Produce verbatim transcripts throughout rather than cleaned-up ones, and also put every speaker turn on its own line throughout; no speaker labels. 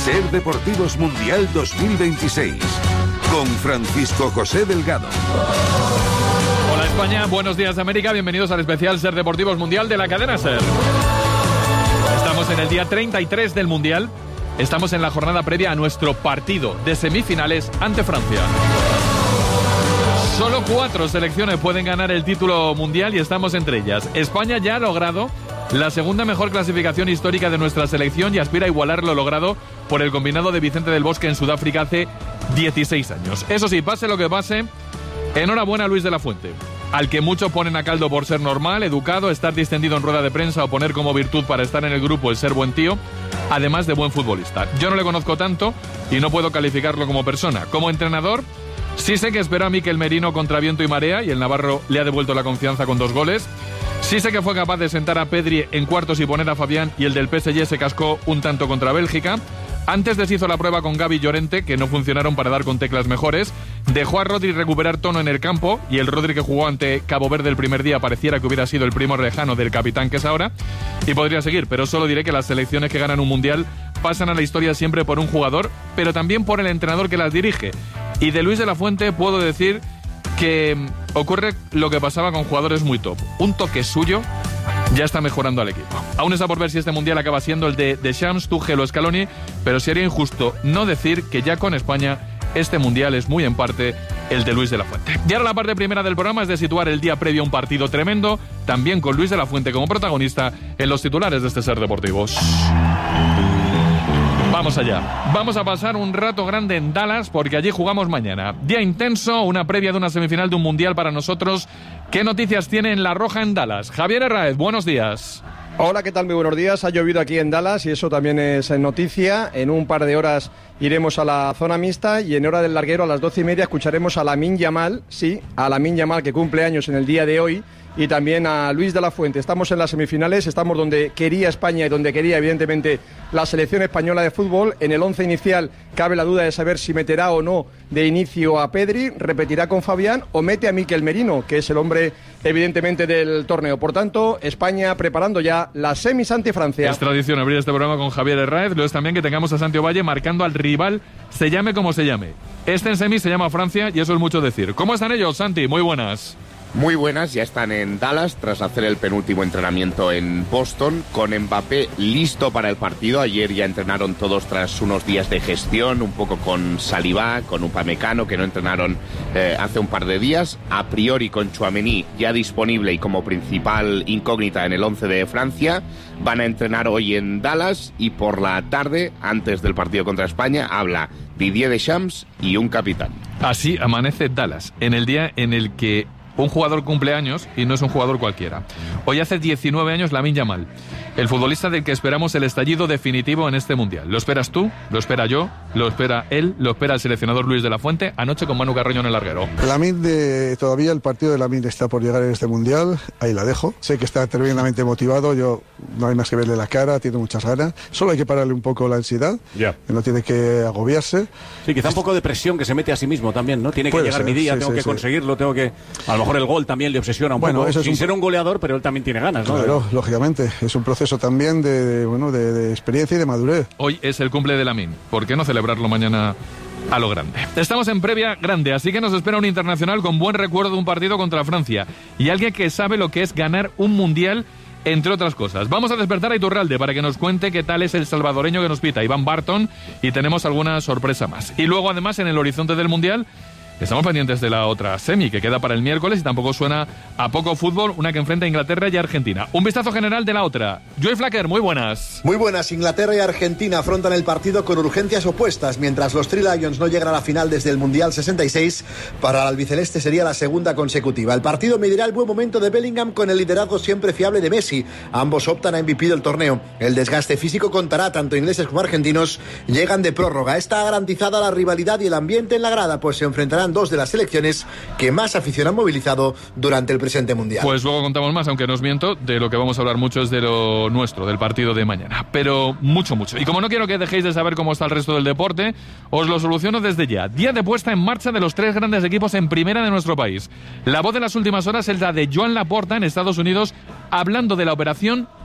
Ser Deportivos Mundial dos mil veintiséis, con Francisco José Delgado.
Hola España, buenos días América, bienvenidos al especial Ser Deportivos Mundial de la cadena Ser. Estamos en el día treinta y tres del Mundial, estamos en la jornada previa a nuestro partido de semifinales ante Francia. Solo cuatro selecciones pueden ganar el título mundial y estamos entre ellas. España ya ha logrado la segunda mejor clasificación histórica de nuestra selección y aspira a igualar lo logrado por el combinado de Vicente del Bosque en Sudáfrica hace dieciséis años. Eso sí, pase lo que pase, enhorabuena a Luis de la Fuente, al que muchos ponen a caldo por ser normal, educado, estar distendido en rueda de prensa o poner como virtud para estar en el grupo el ser buen tío, además de buen futbolista. Yo no le conozco tanto y no puedo calificarlo como persona. Como entrenador, sí sé que esperó a Mikel Merino contra viento y marea y el navarro le ha devuelto la confianza con dos goles. Sí sé que fue capaz de sentar a Pedri en cuartos y poner a Fabián y el del P S G se cascó un tanto contra Bélgica. Antes deshizo la prueba con Gavi y Llorente, que no funcionaron para dar con teclas mejores. Dejó a Rodri recuperar tono en el campo y el Rodri que jugó ante Cabo Verde el primer día pareciera que hubiera sido el primo lejano del capitán que es ahora. Y podría seguir, pero solo diré que las selecciones que ganan un mundial pasan a la historia siempre por un jugador, pero también por el entrenador que las dirige. Y de Luis de la Fuente puedo decir que ocurre lo que pasaba con jugadores muy top. Un toque suyo ya está mejorando al equipo. Aún está por ver si este mundial acaba siendo el de Deschamps, Tuchel o Scaloni, pero sería injusto no decir que ya con España este mundial es muy en parte el de Luis de la Fuente. Y ahora la parte primera del programa es de situar el día previo a un partido tremendo, también con Luis de la Fuente como protagonista en los titulares de este Ser Deportivos. Vamos allá. Vamos a pasar un rato grande en Dallas porque allí jugamos mañana. Día intenso, una previa de una semifinal de un mundial para nosotros. ¿Qué noticias tiene en La Roja en Dallas? Javier Herráez, buenos días.
Hola, ¿qué tal? Muy buenos días. Ha llovido aquí en Dallas y eso también es noticia. En un par de horas iremos a la zona mixta y en hora del larguero a las doce y media escucharemos a Lamine Yamal, sí, a Lamine Yamal que cumple años en el día de hoy, y también a Luis de la Fuente. Estamos en las semifinales, estamos donde quería España y donde quería evidentemente la selección española de fútbol. En el once inicial cabe la duda de saber si meterá o no de inicio a Pedri, repetirá con Fabián o mete a Mikel Merino, que es el hombre evidentemente del torneo. Por tanto, España preparando ya las semis ante Francia.
Es tradición abrir este programa con Javier Herráez, lo es también que tengamos a Santi Ovalle marcando al rival, se llame como se llame. Este en semis se llama Francia y eso es mucho decir. ¿Cómo están ellos, Santi? Muy buenas.
Muy buenas, ya están en Dallas tras hacer el penúltimo entrenamiento en Boston, con Mbappé listo para el partido. Ayer ya entrenaron todos tras unos días de gestión, un poco con Saliba, con Upamecano, que no entrenaron eh, hace un par de días. A priori con Tchouaméni ya disponible y como principal incógnita en el once de Francia. Van a entrenar hoy en Dallas y por la tarde, antes del partido contra España, habla Didier Deschamps y un capitán.
Así amanece Dallas, en el día en el que un jugador cumple años y no es un jugador cualquiera. Hoy hace diecinueve años Lamine Yamal, el futbolista del que esperamos el estallido definitivo en este mundial. ¿Lo esperas tú? ¿Lo espera yo? ¿Lo espera él? ¿Lo espera el seleccionador Luis de la Fuente? Anoche con Manu Carreño en el larguero.
Lamine, de, todavía el partido de Lamine está por llegar en este mundial. Ahí la dejo. Sé que está tremendamente motivado. Yo no hay más que verle la cara, tiene muchas ganas. Solo hay que pararle un poco la ansiedad. Ya. Yeah. No tiene que agobiarse.
Sí, quizá un poco de presión que se mete a sí mismo también, ¿no? Tiene que llegar ser, mi día, sí, tengo sí, que sí. conseguirlo, tengo que... A lo mejor el gol también le obsesiona un bueno, poco, eso sin es un... ser un goleador, pero él también tiene ganas, ¿no?
Claro, lógicamente. Es un proceso también de, de, bueno, de, de experiencia y de madurez.
Hoy es el cumple de Lamine. ¿Por qué no celebrarlo mañana a lo grande? Estamos en previa grande, así que nos espera un internacional con buen recuerdo de un partido contra Francia y alguien que sabe lo que es ganar un mundial, entre otras cosas. Vamos a despertar a Iturralde para que nos cuente qué tal es el salvadoreño que nos pita, Iván Barton, y tenemos alguna sorpresa más. Y luego, además, en el horizonte del mundial, estamos pendientes de la otra semi que queda para el miércoles y tampoco suena a poco fútbol, una que enfrenta a Inglaterra y Argentina. Un vistazo general de la otra. Joey Flacker, muy buenas.
Muy buenas. Inglaterra y Argentina afrontan el partido con urgencias opuestas. Mientras los Three Lions no llegan a la final desde el Mundial sesenta y seis, para el albiceleste sería la segunda consecutiva. El partido medirá el buen momento de Bellingham con el liderazgo siempre fiable de Messi. Ambos optan a M V P del torneo. El desgaste físico contará, tanto ingleses como argentinos llegan de prórroga. Está garantizada la rivalidad y el ambiente en la grada, pues se enfrentarán dos de las selecciones que más afición han movilizado durante el presente mundial.
Pues luego contamos más, aunque no os miento, de lo que vamos a hablar mucho es de lo nuestro, del partido de mañana, pero mucho, mucho. Y como no quiero que dejéis de saber cómo está el resto del deporte, os lo soluciono desde ya. Día de puesta en marcha de los tres grandes equipos en primera de nuestro país. La voz de las últimas horas es la de Joan Laporta en Estados Unidos, hablando de la operación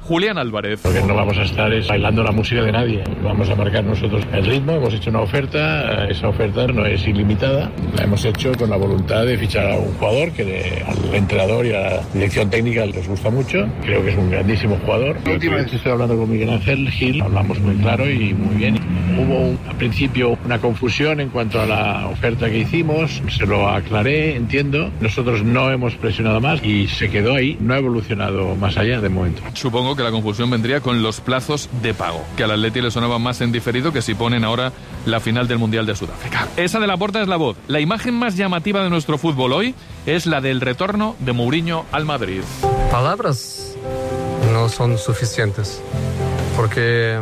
Julián Álvarez.
Lo que no vamos a estar es bailando la música de nadie. Vamos a marcar nosotros el ritmo. Hemos hecho una oferta. Esa oferta no es ilimitada. La hemos hecho con la voluntad de fichar a un jugador que le, al entrenador y a la dirección técnica les gusta mucho. Creo que es un grandísimo jugador. La última vez que estoy hablando con Miguel Ángel Gil, hablamos muy claro y muy bien. Hubo un, al principio una confusión en cuanto a la oferta que hicimos. Se lo aclaré, entiendo. Nosotros no hemos presionado más y se quedó ahí. No ha evolucionado más allá de momento.
Supongo que la confusión vendría con los plazos de pago, que al Atleti le sonaba más en diferido que si ponen ahora la final del Mundial de Sudáfrica. Esa de Laporta es la voz. La imagen más llamativa de nuestro fútbol hoy es la del retorno de Mourinho al Madrid.
Palabras no son suficientes, porque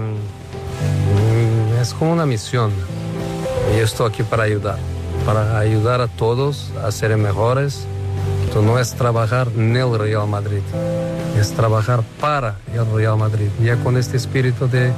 es como una misión. Y estoy aquí para ayudar, para ayudar a todos a ser mejores. Esto no es trabajar en el Real Madrid, es trabajar para el Real Madrid. Ya con este espíritu de,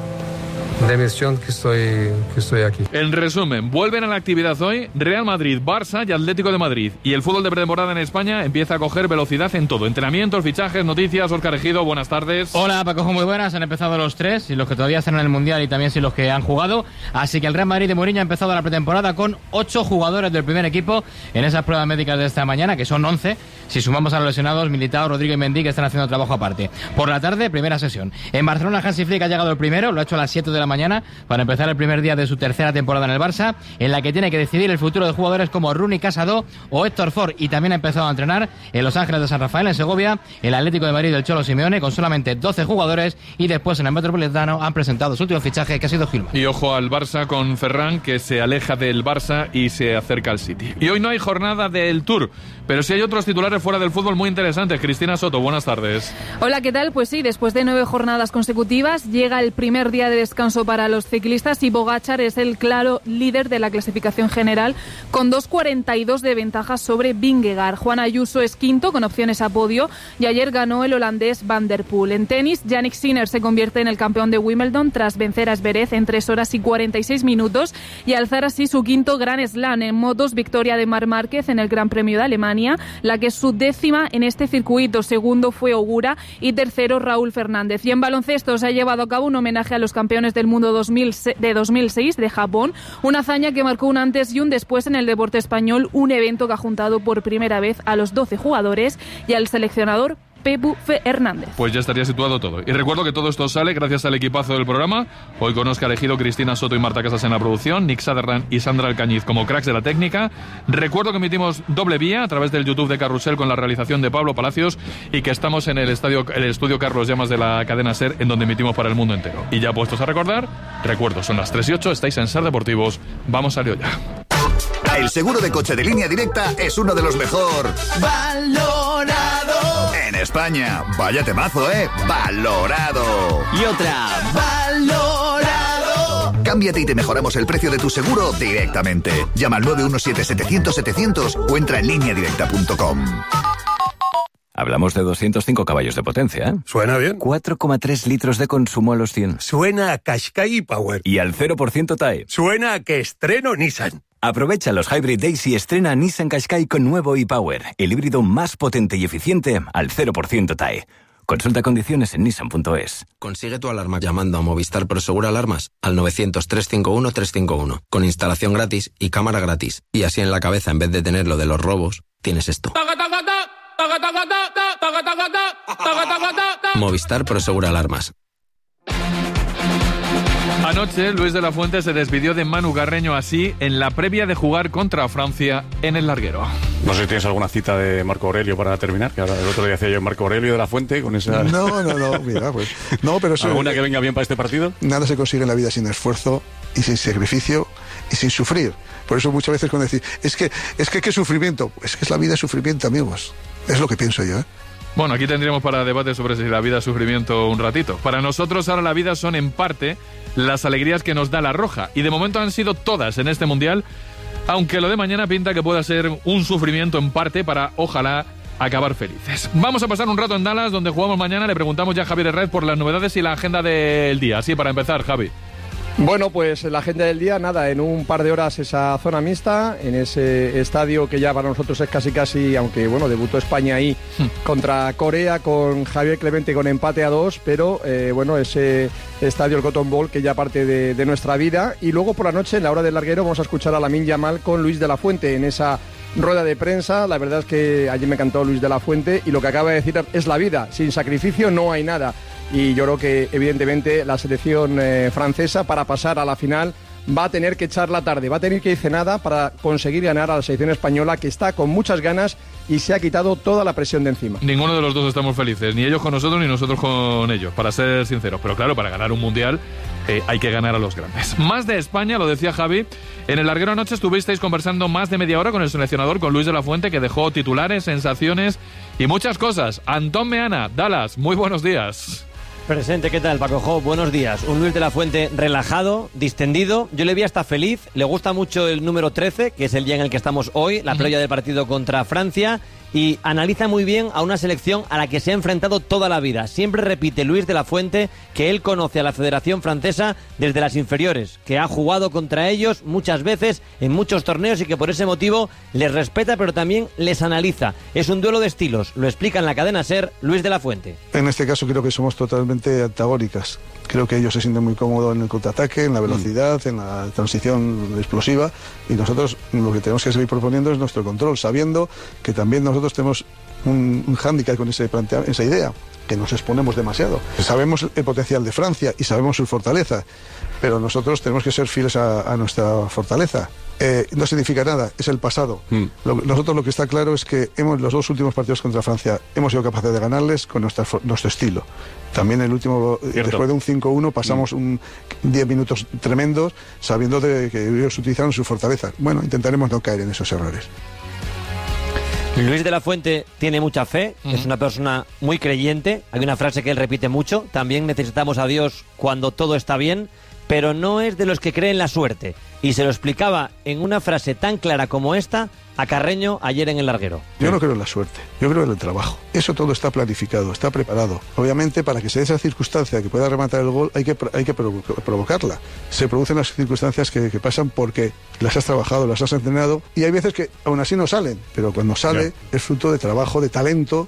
de misión que estoy, que estoy aquí.
En resumen, vuelven a la actividad hoy Real Madrid, Barça y Atlético de Madrid. Y el fútbol de pretemporada en España empieza a coger velocidad en todo. Entrenamientos, fichajes, noticias. Óscar Ejido, buenas tardes.
Hola, Paco, muy buenas. Han empezado los tres, y los que todavía están en el Mundial y también si los que han jugado. Así que el Real Madrid de Mourinho ha empezado la pretemporada con ocho jugadores del primer equipo en esas pruebas médicas de esta mañana, que son once. Si sumamos a los lesionados, Militao, Rodrigo y Mendy, que están haciendo trabajo aparte. Por la tarde, primera sesión. En Barcelona, Hansi Flick ha llegado el primero, lo ha hecho a las siete de la mañana para empezar el primer día de su tercera temporada en el Barça, en la que tiene que decidir el futuro de jugadores como Rooney Casado o Héctor Ford, y también ha empezado a entrenar en Los Ángeles de San Rafael, en Segovia, el Atlético de Madrid del Cholo Simeone, con solamente doce jugadores, y después en el Metropolitano han presentado su último fichaje, que ha sido Gilman.
Y ojo al Barça con Ferran, que se aleja del Barça y se acerca al City. Y hoy no hay jornada del Tour, pero sí hay otros titulares fuera del fútbol muy interesantes. Cristina Soto, buenas tardes.
Hola, ¿qué tal? Pues sí, después de nueve jornadas consecutivas llega el primer día de descanso para los ciclistas y Pogačar es el claro líder de la clasificación general con dos cuarenta y dos de ventaja sobre Vingegaard. Juan Ayuso es quinto con opciones a podio y ayer ganó el holandés Van der Poel. En tenis, Jannik Sinner se convierte en el campeón de Wimbledon tras vencer a Zverev en tres horas y cuarenta y seis minutos y alzar así su quinto Grand Slam. En motos, victoria de Marc Márquez en el Gran Premio de Alemania, la que es su décima en este circuito. Segundo fue Ogura y tercero Raúl Fernández. Y en baloncesto se ha llevado a cabo un homenaje a los campeones del mundo dos mil de dos mil seis de Japón, una hazaña que marcó un antes y un después en el deporte español, un evento que ha juntado por primera vez a los doce jugadores y al seleccionador Pepu Hernández.
Pues ya estaría situado todo. Y recuerdo que todo esto sale gracias al equipazo del programa. Hoy con Óscar Ejido, Cristina Soto y Marta Casas en la producción, Nick Sutherland y Sandra Alcañiz como cracks de la técnica. Recuerdo que emitimos doble vía a través del YouTube de Carrusel con la realización de Pablo Palacios y que estamos en el, estadio, el estudio Carlos Llamas de la cadena SER, en donde emitimos para el mundo entero. Y ya puestos a recordar, recuerdo, son las tres y ocho, estáis en SER Deportivos. Vamos a lío ya.
El seguro de coche de Línea Directa es uno de los mejor valorado en España. Vaya temazo, ¿eh? Valorado.
Y otra, valorado.
Cámbiate y te mejoramos el precio de tu seguro directamente. Llama al nueve uno siete, setecientos, setecientos o entra en línea directa punto com.
Hablamos de doscientos cinco caballos de potencia, ¿eh?
Suena bien.
cuatro coma tres litros de consumo a los cien.
Suena a Qashqai Power.
Y al cero por ciento T A E.
Suena a que estreno Nissan.
Aprovecha los Hybrid Days y estrena Nissan Qashqai con nuevo e-Power, el híbrido más potente y eficiente al cero por ciento T A E. Consulta condiciones en nissan punto es.
Consigue tu alarma llamando a Movistar Prosegur Alarmas al novecientos, trescientos cincuenta y uno, trescientos cincuenta y uno, con instalación gratis y cámara gratis. Y así en la cabeza, en vez de tener lo de los robos, tienes esto. Movistar Prosegur Alarmas.
Anoche, Luis de la Fuente se despidió de Manu Carreño así en la previa de jugar contra Francia en el larguero.
No sé si tienes alguna cita de Marco Aurelio para terminar, que ahora el otro día decía yo Marco Aurelio de la Fuente con esa...
No, no, no, mira, pues... No, pero eso,
¿alguna que venga bien para este partido?
Nada se consigue en la vida sin esfuerzo y sin sacrificio y sin sufrir. Por eso muchas veces cuando decís, es que, es que qué sufrimiento, es que es la vida es sufrimiento, amigos. Es lo que pienso yo, ¿eh?
Bueno, aquí tendríamos para debate sobre si la vida es sufrimiento un ratito. Para nosotros ahora la vida son en parte las alegrías que nos da la roja. Y de momento han sido todas en este Mundial, aunque lo de mañana pinta que pueda ser un sufrimiento en parte para, ojalá, acabar felices. Vamos a pasar un rato en Dallas, donde jugamos mañana. Le preguntamos ya a Javier Herrera por las novedades y la agenda del día. Así para empezar, Javi.
Bueno, pues la agenda del día, nada, en un par de horas esa zona mixta, en ese estadio que ya para nosotros es casi casi, aunque bueno, debutó España ahí hmm. contra Corea con Javier Clemente con empate a dos, pero eh, bueno, ese estadio, el Cotton Bowl, que ya parte de, de nuestra vida. Y luego por la noche, en la hora del larguero, vamos a escuchar a Lamine Yamal con Luis de la Fuente en esa rueda de prensa. La verdad es que allí me encantó Luis de la Fuente y lo que acaba de decir es la vida, sin sacrificio no hay nada. Y yo creo que evidentemente la selección eh, francesa para pasar a la final va a tener que echar la tarde, va a tener que ir cenada para conseguir ganar a la selección española, que está con muchas ganas y se ha quitado toda la presión de encima.
Ninguno de los dos estamos felices, ni ellos con nosotros ni nosotros con ellos, para ser sinceros. Pero claro, para ganar un mundial eh, hay que ganar a los grandes. Más de España, lo decía Javi. En el larguero anoche estuvisteis conversando más de media hora con el seleccionador, con Luis de la Fuente, que dejó titulares, sensaciones y muchas cosas. Antón Meana, Dallas, muy buenos días.
Presente, ¿qué tal, Paco Jo? Buenos días. Un Luis de la Fuente relajado, distendido. Yo le vi hasta feliz. Le gusta mucho el número trece, que es el día en el que estamos hoy, la previa del partido contra Francia. Y analiza muy bien a una selección a la que se ha enfrentado toda la vida. Siempre repite Luis de la Fuente que él conoce a la Federación Francesa desde las inferiores, que ha jugado contra ellos muchas veces en muchos torneos y que por ese motivo les respeta, pero también les analiza. Es un duelo de estilos, lo explica en la cadena SER Luis de la Fuente.
En este caso creo que somos totalmente antagónicas. Creo que ellos se sienten muy cómodos en el contraataque, en la velocidad, mm. en la transición explosiva, y nosotros lo que tenemos que seguir proponiendo es nuestro control, sabiendo que también nosotros tenemos un, un hándicap con ese plantea, esa idea, que nos exponemos demasiado. Sabemos el potencial de Francia y sabemos su fortaleza, pero nosotros tenemos que ser fieles a, a nuestra fortaleza. Eh, no significa nada, es el pasado. Mm. Lo, nosotros lo que está claro es que hemos los dos últimos partidos contra Francia hemos sido capaces de ganarles con nuestra, nuestro estilo. También el último, Cierto. después de un cinco uno pasamos mm. un diez minutos tremendos sabiendo de que ellos utilizaron su fortaleza. Bueno, intentaremos no caer en esos errores.
Luis de la Fuente tiene mucha fe, uh-huh. es una persona muy creyente. Hay una frase que él repite mucho: también necesitamos a Dios cuando todo está bien, pero no es de los que creen la suerte. Y se lo explicaba en una frase tan clara como esta a Carreño ayer en el larguero.
Yo no creo en la suerte, yo creo en el trabajo. Eso todo está planificado, está preparado. Obviamente, para que se dé esa circunstancia que pueda rematar el gol, hay que, hay que provo- provocarla. Se producen las circunstancias que, que pasan porque las has trabajado, las has entrenado, y hay veces que aún así no salen, pero cuando sale yeah. es fruto de trabajo, de talento.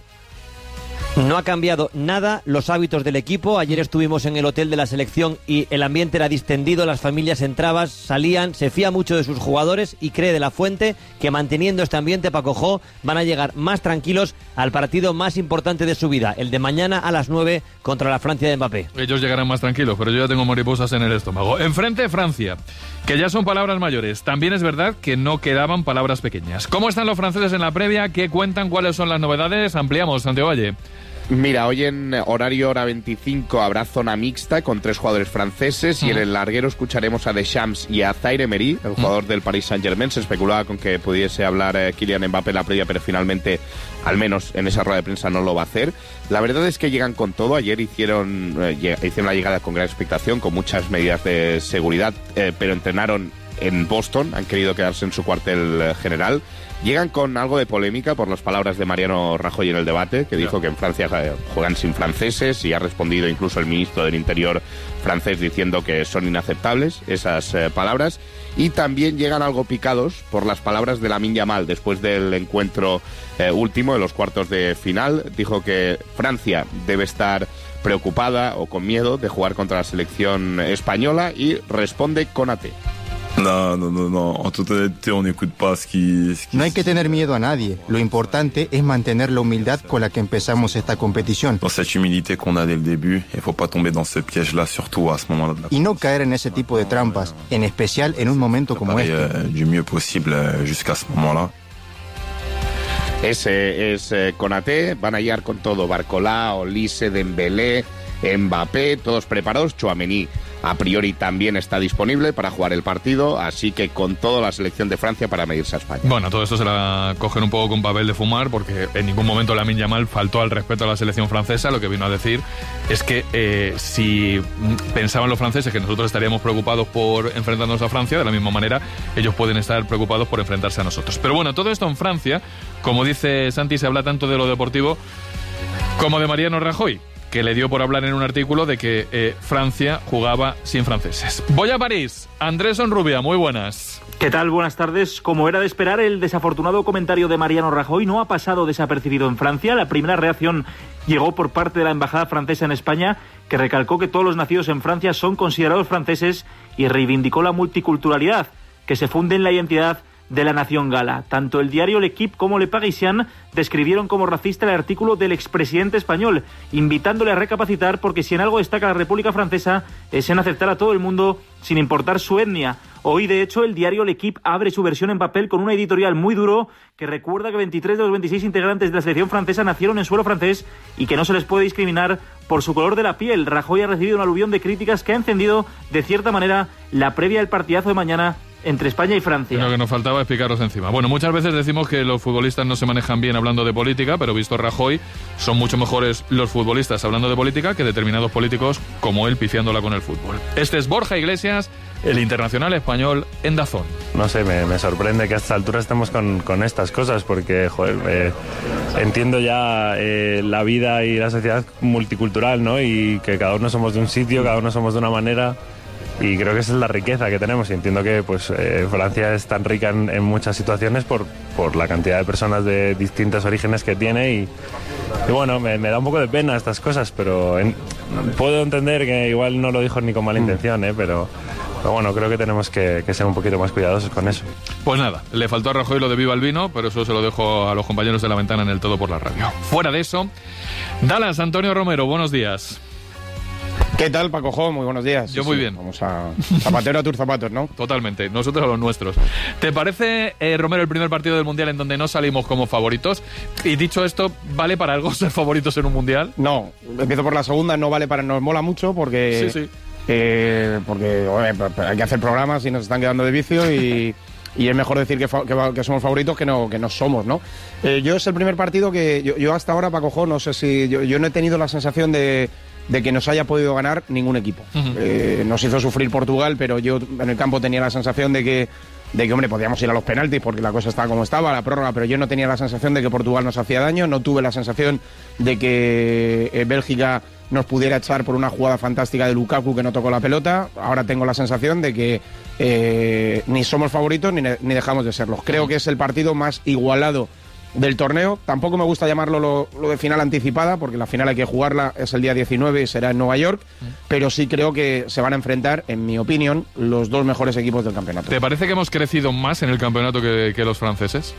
No ha cambiado nada los hábitos del equipo. Ayer estuvimos en el hotel de la selección y el ambiente era distendido, las familias entraban, salían, se fía mucho de sus jugadores y cree de la Fuente que manteniendo este ambiente, Paco Jo, van a llegar más tranquilos al partido más importante de su vida, el de mañana a las nueve contra la Francia de Mbappé.
Ellos llegarán más tranquilos, pero yo ya tengo mariposas en el estómago. Enfrente Francia, que ya son palabras mayores. También es verdad que no quedaban palabras pequeñas. ¿Cómo están los franceses en la previa? ¿Qué cuentan? ¿Cuáles son las novedades? Ampliamos, Santiago Valle.
Mira, hoy en horario hora veinticinco habrá zona mixta con tres jugadores franceses uh-huh. y en el larguero escucharemos a Deschamps y a Zaire Emery, el jugador uh-huh. del Paris Saint-Germain. Se especulaba con que pudiese hablar eh, Kylian Mbappé en la previa, pero finalmente, al menos en esa rueda de prensa, no lo va a hacer. La verdad es que llegan con todo. Ayer hicieron, eh, hicieron la llegada con gran expectación, con muchas medidas de seguridad, eh, pero entrenaron en Boston, han querido quedarse en su cuartel eh, general. Llegan con algo de polémica por las palabras de Mariano Rajoy en el debate, que dijo que en Francia juegan sin franceses, y ha respondido incluso el ministro del Interior francés diciendo que son inaceptables esas eh, palabras. Y también llegan algo picados por las palabras de Lamine Yamal después del encuentro eh, último de los cuartos de final. Dijo que Francia debe estar preocupada o con miedo de jugar contra la selección española y responde con A T.
No, no, no, no. En totalidad, on n'écoute pas ce qui, ce qui...
No hay que tener miedo a nadie. Lo importante es mantener la humildad con la que empezamos esta competición.
Dans cette humilité qu'on a dès le début, il faut pas tomber dans ce piège-là, surtout à ce moment-là.
Y no caer en ese tipo de trampas, en especial en un momento como este.
Euh, du mieux possible euh, jusqu'à ce moment-là.
Ese es eh, Konaté, van a llegar con todo: Barcola, Olise, Dembélé, Mbappé, todos preparados. Tchouaméni a priori también está disponible para jugar el partido, así que con toda la selección de Francia para medirse a España.
Bueno, todo esto se la cogen un poco con papel de fumar, porque en ningún momento Lamine Yamal faltó al respeto a la selección francesa. Lo que vino a decir es que eh, si pensaban los franceses que nosotros estaríamos preocupados por enfrentarnos a Francia, de la misma manera ellos pueden estar preocupados por enfrentarse a nosotros. Pero bueno, todo esto en Francia, como dice Santi, se habla tanto de lo deportivo como de Mariano Rajoy, que le dio por hablar en un artículo de que eh, Francia jugaba sin franceses. Voy a París. Andrés Onrubia, muy buenas.
¿Qué tal? Buenas tardes. Como era de esperar, el desafortunado comentario de Mariano Rajoy no ha pasado desapercibido en Francia. La primera reacción llegó por parte de la embajada francesa en España, que recalcó que todos los nacidos en Francia son considerados franceses y reivindicó la multiculturalidad que se funde en la identidad de la nación gala. Tanto el diario L'Equipe como Le Parisien describieron como racista el artículo del expresidente español, invitándole a recapacitar, porque si en algo destaca la República Francesa es en aceptar a todo el mundo sin importar su etnia. Hoy, de hecho, el diario L'Equipe abre su versión en papel con una editorial muy duro que recuerda que veintitrés de los veintiséis integrantes de la selección francesa nacieron en suelo francés y que no se les puede discriminar por su color de la piel. Rajoy ha recibido un aluvión de críticas que ha encendido, de cierta manera, la previa del partidazo de mañana entre España y Francia.
Lo que nos faltaba es picaros encima. Bueno, muchas veces decimos que los futbolistas no se manejan bien hablando de política, pero visto Rajoy, son mucho mejores los futbolistas hablando de política que determinados políticos como él pifiándola con el fútbol. Este es Borja Iglesias, el internacional español en DAZN.
No sé, me, me sorprende que a esta altura estemos con, con estas cosas, porque, joder, eh, entiendo ya eh, la vida y la sociedad multicultural, ¿no? Y que cada uno somos de un sitio, cada uno somos de una manera. Y creo que esa es la riqueza que tenemos, y entiendo que pues eh, Francia es tan rica en, en muchas situaciones por, por la cantidad de personas de distintos orígenes que tiene, y, y bueno, me, me da un poco de pena estas cosas, pero en, puedo entender que igual no lo dijo ni con mala intención, ¿eh? pero, pero bueno, creo que tenemos que, que ser un poquito más cuidadosos con eso.
Pues nada, le faltó a Rajoy lo de Viva el Vino, pero eso se lo dejo a los compañeros de La Ventana en el Todo por la Radio. Fuera de eso, Dallas, Antonio Romero, buenos días.
¿Qué tal, Paco Jo? Muy buenos días.
Yo
sí,
muy
sí.
bien.
Vamos a zapatero a tus zapatos, ¿no?
Totalmente, nosotros a los nuestros. ¿Te parece, eh, Romero, el primer partido del Mundial en donde no salimos como favoritos? Y dicho esto, ¿vale para algo ser favoritos en un Mundial?
No, empiezo por la segunda, no vale para... Nos mola mucho porque...
Sí, sí.
Eh, porque oye, hay que hacer programas y nos están quedando de vicio y... y es mejor decir que, fa- que, que somos favoritos que no, que no somos, ¿no? Eh, yo es el primer partido que... Yo, yo hasta ahora, Paco Jo, no sé si... Yo, yo no he tenido la sensación de... de que nos haya podido ganar ningún equipo. Uh-huh. Eh, nos hizo sufrir Portugal, pero yo en el campo tenía la sensación de que, de que, hombre, podíamos ir a los penaltis porque la cosa estaba como estaba, la prórroga, pero yo no tenía la sensación de que Portugal nos hacía daño, no tuve la sensación de que eh, Bélgica nos pudiera echar por una jugada fantástica de Lukaku que no tocó la pelota. Ahora tengo la sensación de que eh, ni somos favoritos ni, ni dejamos de serlos. Creo que es el partido más igualado del torneo. Tampoco me gusta llamarlo lo, lo de final anticipada, porque la final hay que jugarla, es el día diecinueve y será en Nueva York, mm. pero sí creo que se van a enfrentar, en mi opinión, los dos mejores equipos del campeonato.
¿Te parece que hemos crecido más en el campeonato que, que los franceses?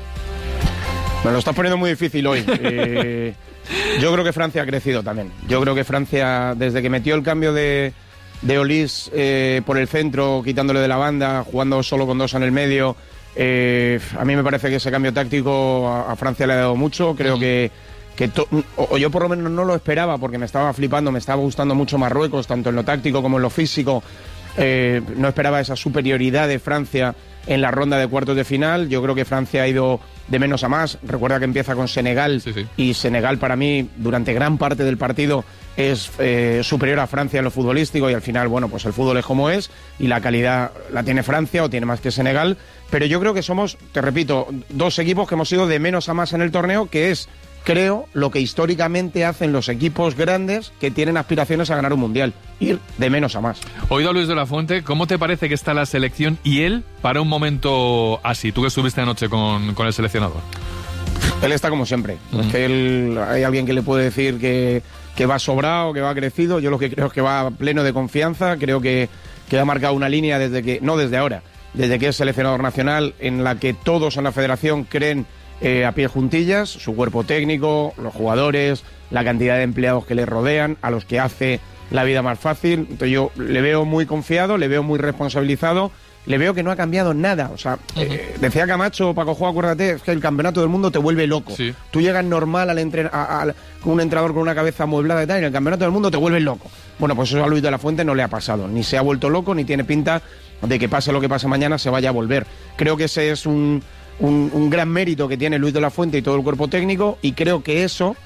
Me lo estás poniendo muy difícil hoy. eh, yo creo que Francia ha crecido también. Yo creo que Francia, desde que metió el cambio de, de Olís eh, por el centro, quitándole de la banda, jugando solo con dos en el medio... Eh, a mí me parece que ese cambio táctico a, a Francia le ha dado mucho. Creo que, que to, o, o yo por lo menos no lo esperaba, porque me estaba flipando, me estaba gustando mucho Marruecos, tanto en lo táctico como en lo físico. Eh, no esperaba esa superioridad de Francia en la ronda de cuartos de final. Yo creo que Francia ha ido de menos a más. Recuerda que empieza con Senegal, sí, sí. y Senegal para mí durante gran parte del partido es eh, superior a Francia en lo futbolístico, y al final, bueno, pues el fútbol es como es y la calidad la tiene Francia o tiene más que Senegal, pero yo creo que somos, te repito, dos equipos que hemos ido de menos a más en el torneo, que es, creo, lo que históricamente hacen los equipos grandes que tienen aspiraciones a ganar un mundial, ir de menos a más.
Oído a Luis de la Fuente, ¿cómo te parece que está la selección y él para un momento así? Tú que estuviste anoche con, con el seleccionador.
Él está como siempre. Uh-huh. Es que él, hay alguien que le puede decir que, que va sobrado, que va crecido. Yo lo que creo es que va pleno de confianza. Creo que, que ha marcado una línea desde que, no desde ahora, desde que es seleccionador nacional, en la que todos en la federación creen eh, a pie juntillas, su cuerpo técnico, los jugadores, la cantidad de empleados que le rodean, a los que hace la vida más fácil. Entonces yo le veo muy confiado, le veo muy responsabilizado. Le veo que no ha cambiado nada. O sea, uh-huh. eh, decía Camacho, Paco Jo, acuérdate, es que el campeonato del mundo te vuelve loco. Sí. Tú llegas normal al entren- a, a, con un entrenador con una cabeza amueblada y tal, y en el campeonato del mundo te vuelves loco. Bueno, pues eso a Luis de la Fuente no le ha pasado. Ni se ha vuelto loco, ni tiene pinta de que pase lo que pase mañana se vaya a volver. Creo que ese es un, un, un gran mérito que tiene Luis de la Fuente y todo el cuerpo técnico, y creo que eso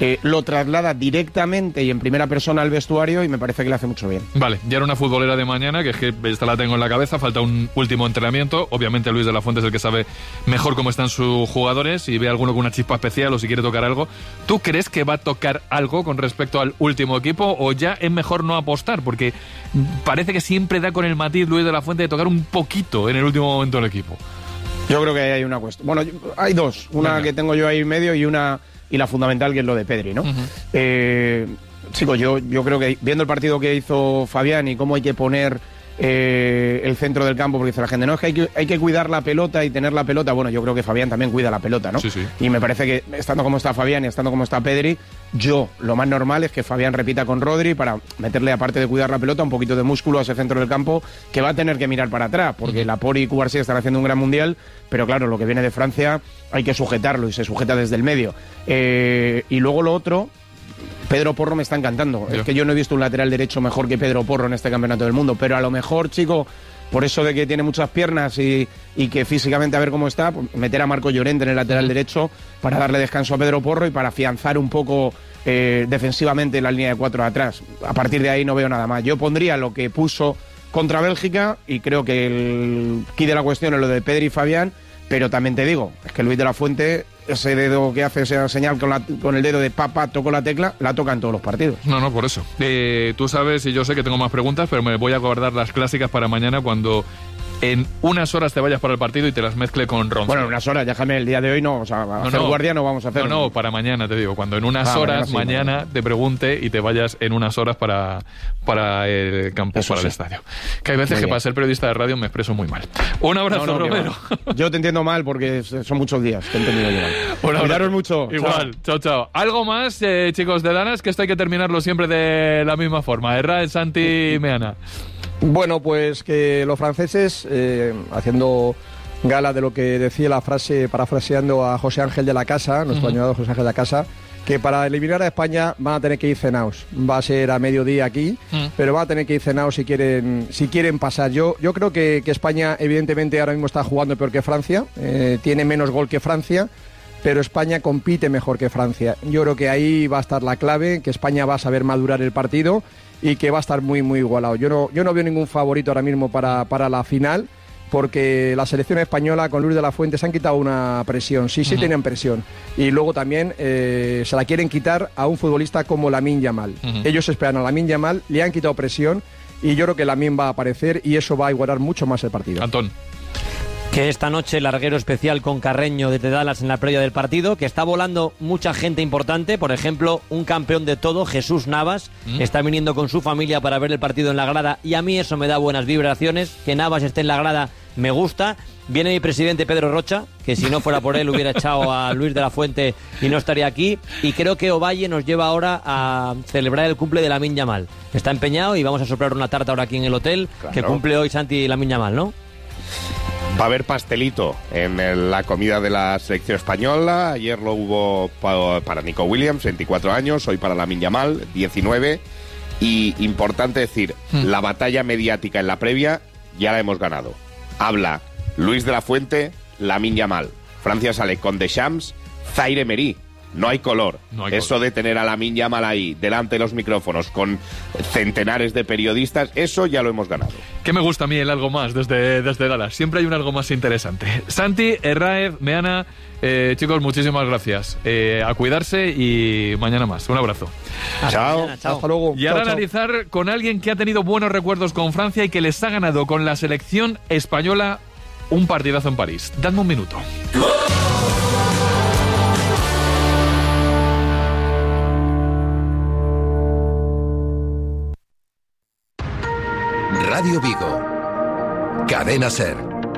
eh, lo traslada directamente y en primera persona al vestuario y me parece que le hace mucho bien.
Vale, ya era una futbolera de mañana, que es que esta la tengo en la cabeza, falta un último entrenamiento. Obviamente Luis de la Fuente es el que sabe mejor cómo están sus jugadores y ve a alguno con una chispa especial o si quiere tocar algo. ¿Tú crees que va a tocar algo con respecto al último equipo o ya es mejor no apostar? Porque parece que siempre da con el matiz Luis de la Fuente de tocar un poquito en el último momento del equipo.
Yo creo que ahí hay una cuestión. Bueno, hay dos. Una Venga. que tengo yo ahí en medio y una y la fundamental, que es lo de Pedri, ¿no? Uh-huh. Eh, chicos, yo, yo creo que viendo el partido que hizo Fabián y cómo hay que poner eh, el centro del campo, porque dice la gente, no, es que hay, que hay que cuidar la pelota y tener la pelota. Bueno, yo creo que Fabián también cuida la pelota, ¿no?
Sí, sí.
Y me parece que estando como está Fabián y estando como está Pedri, yo, lo más normal es que Fabián repita con Rodri para meterle, aparte de cuidar la pelota, un poquito de músculo a ese centro del campo que va a tener que mirar para atrás, porque uh-huh. Laporte y Cubarsí están haciendo un gran mundial, pero claro, lo que viene de Francia hay que sujetarlo y se sujeta desde el medio. Eh, y luego lo otro, Pedro Porro me está encantando. Yeah. Es que yo no he visto un lateral derecho mejor que Pedro Porro en este campeonato del mundo, pero a lo mejor, chico, por eso de que tiene muchas piernas y, y que físicamente a ver cómo está, pues meter a Marco Llorente en el lateral derecho para darle descanso a Pedro Porro y para afianzar un poco eh, defensivamente la línea de cuatro de atrás. A partir de ahí no veo nada más. Yo pondría lo que puso contra Bélgica y creo que el quid de la cuestión es lo de Pedri y Fabián, pero también te digo, es que Luis de la Fuente, ese dedo que hace esa señal con, la, con el dedo de papá, toco la tecla, la toca en todos los partidos.
No, no, por eso. Eh, tú sabes y yo sé que tengo más preguntas, pero me voy a guardar las clásicas para mañana cuando en unas horas te vayas para el partido y te las mezcle con Ronce.
Bueno, en unas horas, déjame, el día de hoy no, o sea, a no, hacer no, guardia no vamos a hacer.
No, no, para mañana te digo, cuando en unas ah, horas, mañana, sí, mañana te pregunte y te vayas en unas horas para, para el campo, eso para sí. el estadio. Que hay veces muy que bien. Para ser periodista de radio me expreso muy mal. Un abrazo, no, no, Romero.
Yo te entiendo mal porque son muchos días, te he entendido yo mal. Cuidaros mucho.
Igual, chao, chao. Algo más, eh, chicos de Danas, que esto hay que terminarlo siempre de la misma forma. Erra, Santi, Meana.
Bueno, pues que los franceses, eh, haciendo gala de lo que decía la frase, parafraseando a José Ángel de la Casa, nuestro uh-huh. añorado José Ángel de la Casa, que para eliminar a España van a tener que ir cenados. Va a ser a mediodía aquí, uh-huh. pero van a tener que ir cenados si quieren si quieren pasar. Yo yo creo que, que España, evidentemente, ahora mismo está jugando peor que Francia, eh, tiene menos gol que Francia, pero España compite mejor que Francia. Yo creo que ahí va a estar la clave, que España va a saber madurar el partido y que va a estar muy, muy igualado. Yo no, yo no veo ningún favorito ahora mismo para, para la final, porque la selección española con Luis de la Fuente se han quitado una presión, sí, sí uh-huh. tenían presión. Y luego también eh, se la quieren quitar a un futbolista como Lamine Yamal. Uh-huh. Ellos esperan a Lamine Yamal, le han quitado presión y yo creo que Lamine va a aparecer y eso va a igualar mucho más el partido.
Antón.
Que esta noche larguero especial con Carreño desde Dallas en la previa del partido, que está volando mucha gente importante, por ejemplo, un campeón de todo, Jesús Navas, ¿Mm? está viniendo con su familia para ver el partido en la grada y a mí eso me da buenas vibraciones, que Navas esté en la grada me gusta. Viene mi presidente Pedro Rocha, que si no fuera por él hubiera echado a Luis de la Fuente y no estaría aquí, y creo que Ovalle nos lleva ahora a celebrar el cumple de Lamine Yamal. Está empeñado y vamos a soplar una tarta ahora aquí en el hotel, claro. que cumple hoy Santi Lamine Yamal, ¿no?
Va a haber pastelito en el, la comida de la selección española. Ayer lo hubo pa, para Nico Williams, veinticuatro años, hoy para Lamine Yamal, diecinueve. Y importante decir, mm. la batalla mediática en la previa ya la hemos ganado. Habla Luis de la Fuente, Lamine Yamal. Francia sale con Deschamps, Zaire Emery. No hay color. No hay Eso color. De tener a Lamine Yamal ahí, delante de los micrófonos, con centenares de periodistas, eso ya lo hemos ganado.
Que me gusta a mí el algo más desde, desde Dallas. Siempre hay un algo más interesante. Santi, Erraez, Meana, eh, chicos, muchísimas gracias. Eh, a cuidarse y mañana más. Un abrazo.
Hasta chao. Mañana, chao. Hasta luego.
Y ahora
chao,
analizar chao. Con alguien que ha tenido buenos recuerdos con Francia y que les ha ganado con la selección española un partidazo en París. Dadme un minuto.
Radio Vigo, Cadena Ser.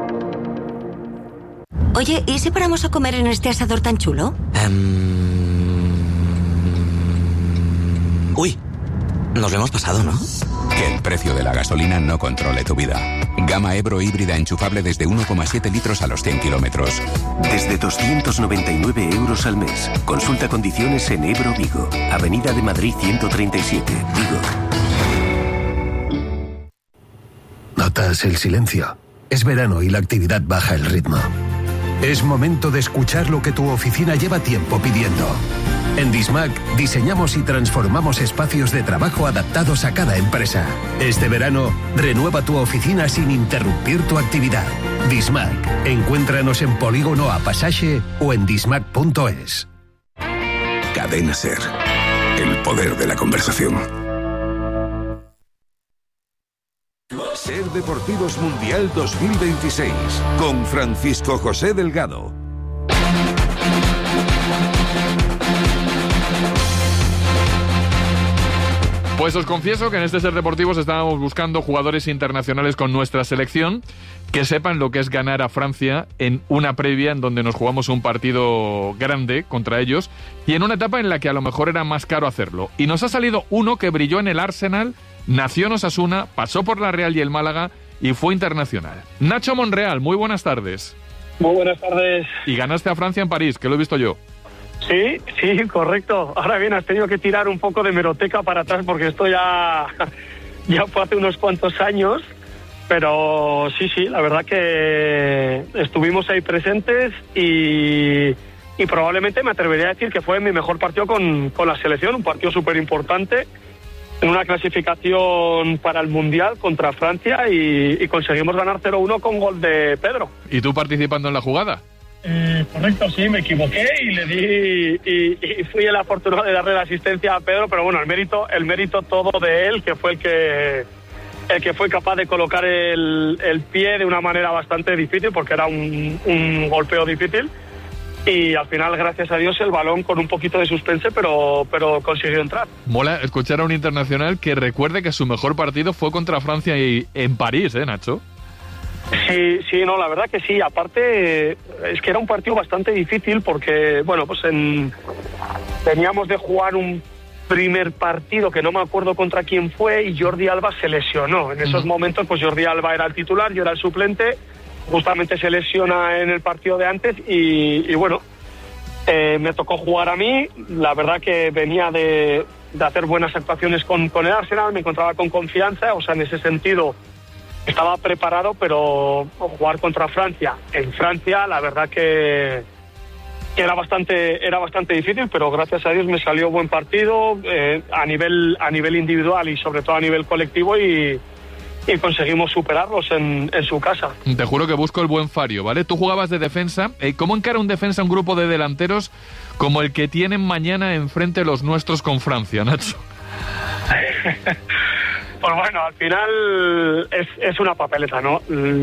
Oye, ¿y si paramos a comer en este asador tan chulo?
Um... Uy, nos lo hemos pasado, ¿no?
Que el precio de la gasolina no controle tu vida. Gama Ebro híbrida enchufable desde uno coma siete litros a los cien kilómetros.
Desde doscientos noventa y nueve euros al mes. Consulta condiciones en Ebro Vigo. Avenida de Madrid ciento treinta y siete, Vigo. ¿Notas el silencio? Es verano y la actividad baja el ritmo.
Es momento de escuchar lo que tu oficina lleva tiempo pidiendo. En Dismac diseñamos y transformamos espacios de trabajo adaptados a cada empresa. Este verano, renueva tu oficina sin interrumpir tu actividad. Dismac. Encuéntranos en Polígono A Pasaje o en dismac punto es.
Cadena SER. El poder de la conversación.
SER Deportivos Mundial dos mil veintiséis con Francisco José Delgado.
Pues os confieso que en este SER Deportivos estábamos buscando jugadores internacionales con nuestra selección que sepan lo que es ganar a Francia en una previa en donde nos jugamos un partido grande contra ellos y en una etapa en la que a lo mejor era más caro hacerlo. Y nos ha salido uno que brilló en el Arsenal, nació en Osasuna, pasó por la Real y el Málaga y fue internacional. Nacho Monreal, muy buenas tardes.
Muy buenas tardes.
Y ganaste a Francia en París, que lo he visto yo.
Sí, sí, correcto. Ahora bien, has tenido que tirar un poco de hemeroteca para atrás porque esto ya, ya fue hace unos cuantos años, pero sí, sí, la verdad que estuvimos ahí presentes y, y probablemente me atrevería a decir que fue mi mejor partido con, con la selección, un partido súper importante, en una clasificación para el Mundial contra Francia y, y conseguimos ganar cero uno con gol de Pedro.
¿Y tú participando en la jugada?
Eh, correcto, sí, me equivoqué y le di y, y fui el afortunado de darle la asistencia a Pedro, pero bueno, el mérito, el mérito todo de él, que fue el que el que fue capaz de colocar el, el pie de una manera bastante difícil, porque era un, un golpeo difícil, y al final, gracias a Dios, el balón con un poquito de suspense, pero, pero consiguió entrar.
Mola escuchar a un internacional que recuerde que su mejor partido fue contra Francia y en París, ¿eh, Nacho?
Sí, sí, no, la verdad que sí. Aparte, es que era un partido bastante difícil porque, bueno, pues en... teníamos de jugar un primer partido que no me acuerdo contra quién fue y Jordi Alba se lesionó. En esos uh-huh. momentos, pues Jordi Alba era el titular, yo era el suplente. Justamente se lesiona en el partido de antes y, y bueno, eh, me tocó jugar a mí. La verdad que venía de, de hacer buenas actuaciones con, con el Arsenal, me encontraba con confianza, o sea, en ese sentido estaba preparado, pero jugar contra Francia, en Francia, la verdad que, que era bastante era bastante difícil, pero gracias a Dios me salió buen partido eh, a nivel a nivel individual y sobre todo a nivel colectivo y, y conseguimos superarlos en, en su casa.
Te juro que busco el buen Fario, ¿vale? Tú jugabas de defensa. ¿Cómo encara un defensa un grupo de delanteros como el que tienen mañana enfrente los nuestros con Francia, Nacho?
Pues bueno, al final es, es una papeleta, ¿no?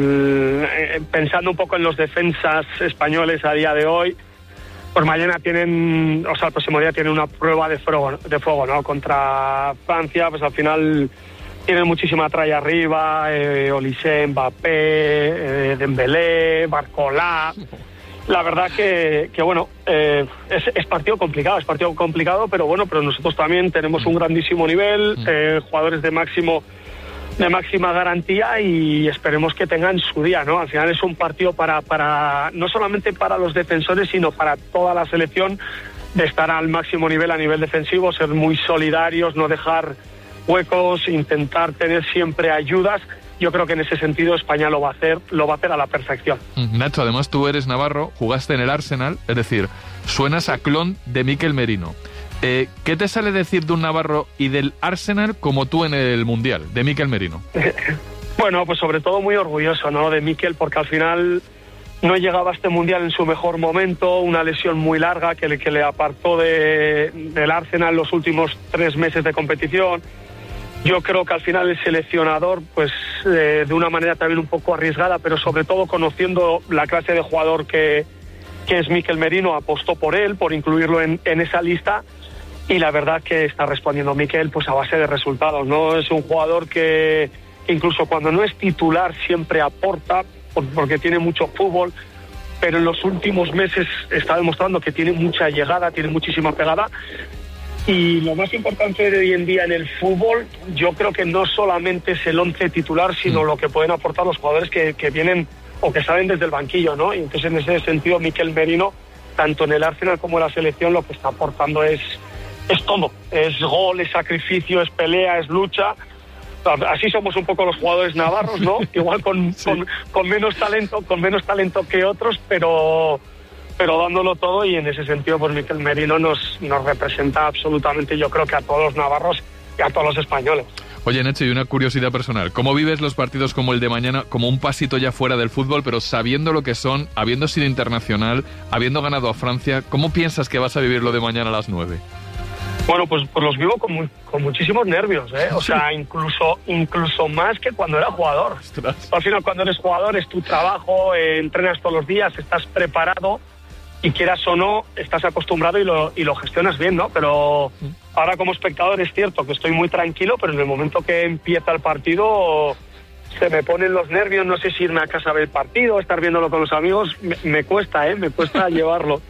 Pensando un poco en los defensas españoles a día de hoy, pues mañana tienen, o sea, el próximo día tienen una prueba de fuego, de fuego, ¿no? Contra Francia, pues al final tienen muchísima tralla arriba, eh, Olise, Mbappé, eh, Dembélé, Barcola. La verdad que, que bueno, eh, es, es partido complicado, es partido complicado, pero bueno, pero nosotros también tenemos un grandísimo nivel, eh, jugadores de máximo, de máxima garantía y esperemos que tengan su día, ¿no? Al final es un partido para, para no solamente para los defensores, sino para toda la selección, de estar al máximo nivel a nivel defensivo, ser muy solidarios, no dejar huecos, intentar tener siempre ayudas. Yo creo que en ese sentido España lo va a hacer, lo va a hacer a la perfección.
Nacho, además tú eres navarro, jugaste en el Arsenal, es decir, suenas a clon de Mikel Merino. Eh, ¿Qué te sale decir de un navarro y del Arsenal como tú en el Mundial, de Mikel Merino?
Bueno, pues sobre todo muy orgulloso, ¿no?, de Mikel, porque al final no llegaba a este Mundial en su mejor momento, una lesión muy larga que le, que le apartó de, del Arsenal los últimos tres meses de competición. Yo creo que al final el seleccionador, pues eh, de una manera también un poco arriesgada, pero sobre todo conociendo la clase de jugador que, que es Mikel Merino, apostó por él, por incluirlo en, en esa lista, y la verdad que está respondiendo Mikel pues a base de resultados, ¿no? Es un jugador que incluso cuando no es titular siempre aporta, porque tiene mucho fútbol, pero en los últimos meses está demostrando que tiene mucha llegada, tiene muchísima pegada. Y lo más importante de hoy en día en el fútbol, yo creo que no solamente es el once titular, sino mm. lo que pueden aportar los jugadores que, que vienen o que salen desde el banquillo, ¿no? Y entonces en ese sentido Mikel Merino, tanto en el Arsenal como en la selección, lo que está aportando es, es todo. Es gol, es sacrificio, es pelea, es lucha. Así somos un poco los jugadores navarros, ¿no? Igual con, sí. con, con menos talento, con menos talento que otros, pero pero dándolo todo, y en ese sentido pues Mikel Merino nos, nos representa absolutamente, yo creo que a todos los navarros y a todos los españoles.
Oye, Nacho, y una curiosidad personal. ¿Cómo vives los partidos como el de mañana, como un pasito ya fuera del fútbol, pero sabiendo lo que son, habiendo sido internacional, habiendo ganado a Francia? ¿Cómo piensas que vas a vivir lo de mañana a las nueve?
Bueno, pues, pues los vivo con, muy, con muchísimos nervios, ¿eh? O sea, incluso incluso más que cuando era jugador. Ostras. Al final, cuando eres jugador es tu trabajo, eh, entrenas todos los días, estás preparado y quieras o no, estás acostumbrado y lo, y lo gestionas bien, ¿no? Pero ahora como espectador es cierto que estoy muy tranquilo, pero en el momento que empieza el partido se me ponen los nervios, no sé si irme a casa a ver el partido, estar viéndolo con los amigos, me, me cuesta, ¿eh? Me cuesta llevarlo.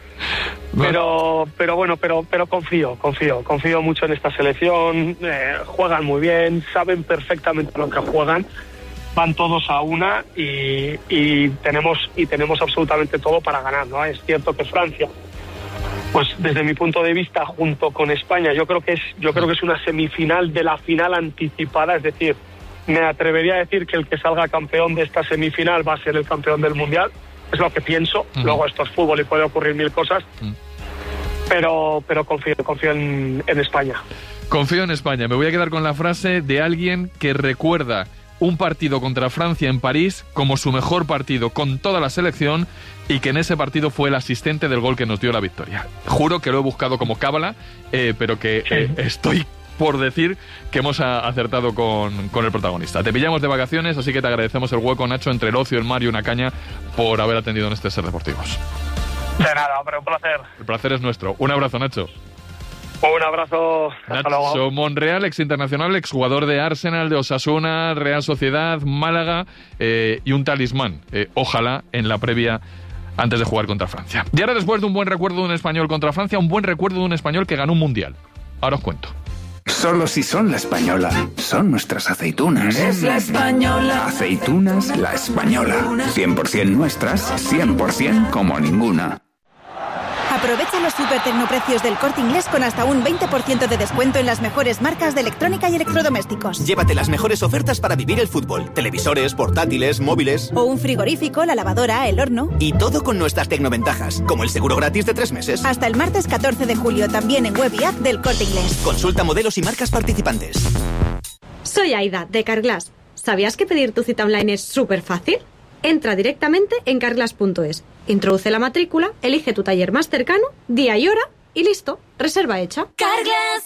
Pero pero bueno, pero pero confío, confío, confío mucho en esta selección, eh, juegan muy bien, saben perfectamente lo que juegan, van todos a una y, y tenemos y tenemos absolutamente todo para ganar, ¿no? Es cierto que Francia, pues desde mi punto de vista, junto con España, yo creo que es yo creo que es una semifinal de la final anticipada, es decir, me atrevería a decir que el que salga campeón de esta semifinal va a ser el campeón del Mundial. Es lo que pienso. Uh-huh. Luego esto es fútbol y puede ocurrir mil cosas. Uh-huh. Pero, pero confío, confío en, en España.
Confío en España. Me voy a quedar con la frase de alguien que recuerda un partido contra Francia en París como su mejor partido con toda la selección, y que en ese partido fue el asistente del gol que nos dio la victoria. Juro que lo he buscado como cábala, eh, pero que eh, estoy por decir que hemos acertado con, con el protagonista. Te pillamos de vacaciones, así que te agradecemos el hueco, Nacho, entre el ocio, el mar y una caña, por haber atendido en este Ser Deportivos.
De nada, hombre, un placer.
El placer es nuestro. Un abrazo, Nacho.
Un abrazo. Hasta
Nacho
luego.
Monreal, ex internacional, exjugador de Arsenal, de Osasuna, Real Sociedad, Málaga, eh, y un talismán, eh, ojalá, en la previa antes de jugar contra Francia. Y ahora, después de un buen recuerdo de un español contra Francia, un buen recuerdo de un español que ganó un mundial. Ahora os cuento.
Solo si son La Española. Son nuestras aceitunas.
Es La Española.
Aceitunas La Española. cien por ciento nuestras, cien por ciento como ninguna.
Aprovecha los super tecnoprecios del Corte Inglés con hasta un veinte por ciento de descuento en las mejores marcas de electrónica y electrodomésticos.
Llévate las mejores ofertas para vivir el fútbol. Televisores, portátiles, móviles.
O un frigorífico, la lavadora, el horno.
Y todo con nuestras tecnoventajas, como el seguro gratis de tres meses.
Hasta el martes catorce de julio, también en web y app del Corte Inglés.
Consulta modelos y marcas participantes.
Soy Aida, de Carglass. ¿Sabías que pedir tu cita online es súper fácil? Entra directamente en carglass punto es, introduce la matrícula, elige tu taller más cercano, día y hora y listo, reserva hecha.
Carglass.